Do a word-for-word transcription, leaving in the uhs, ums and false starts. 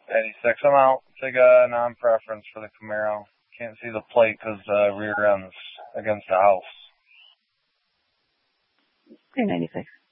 eighty-six. I'm out. Take a non-preference for the Camaro. Can't see the plate because the rear end's against the house. Okay, ninety-six.